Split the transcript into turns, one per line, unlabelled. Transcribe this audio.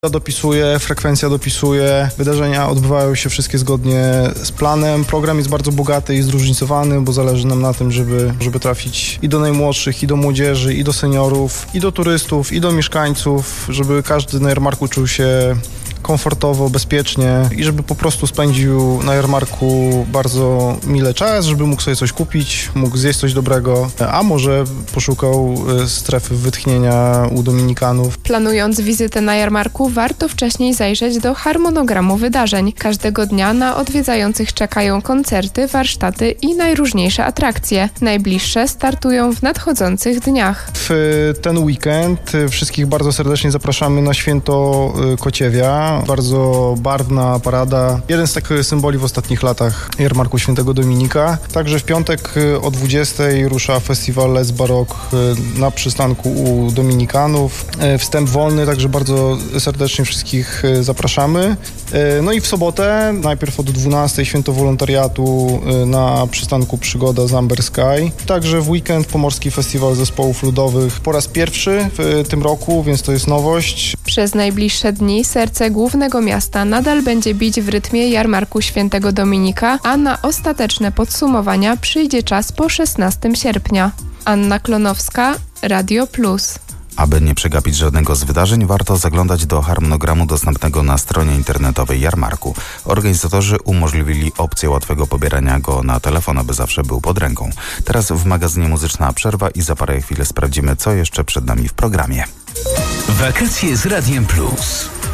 Dopisuje, frekwencja dopisuje, wydarzenia odbywają się wszystkie zgodnie z planem. Program jest bardzo bogaty i zróżnicowany, bo zależy nam na tym, żeby trafić i do najmłodszych, i do młodzieży, i do seniorów, i do turystów, i do mieszkańców, żeby każdy na jarmarku czuł się komfortowo, bezpiecznie i żeby po prostu spędził na jarmarku bardzo mile czas, żeby mógł sobie coś kupić, mógł zjeść coś dobrego, a może poszukał strefy wytchnienia u Dominikanów.
Planując wizytę na jarmarku, warto wcześniej zajrzeć do harmonogramu wydarzeń. Każdego dnia na odwiedzających czekają koncerty, warsztaty i najróżniejsze atrakcje. Najbliższe startują w nadchodzących dniach.
W ten weekend wszystkich bardzo serdecznie zapraszamy na Święto Kociewia. Bardzo barwna parada. Jeden z takich symboli w ostatnich latach jarmarku Świętego Dominika. Także w piątek o 20 rusza festiwal Les Baroque na przystanku u Dominikanów. Wstęp wolny, także bardzo serdecznie wszystkich zapraszamy. No i w sobotę, najpierw od 12 Święto Wolontariatu na przystanku Przygoda z Amber Sky. Także w weekend Pomorski Festiwal Zespołów Ludowych po raz pierwszy w tym roku, więc to jest nowość.
Przez najbliższe dni serce głównego miasta nadal będzie bić w rytmie jarmarku Świętego Dominika, a na ostateczne podsumowania przyjdzie czas po 16 sierpnia. Anna Klonowska, Radio Plus.
Aby nie przegapić żadnego z wydarzeń, warto zaglądać do harmonogramu dostępnego na stronie internetowej jarmarku. Organizatorzy umożliwili opcję łatwego pobierania go na telefon, aby zawsze był pod ręką. Teraz w magazynie muzyczna przerwa i za parę chwil sprawdzimy, co jeszcze przed nami w programie.
Wakacje z Radiem Plus.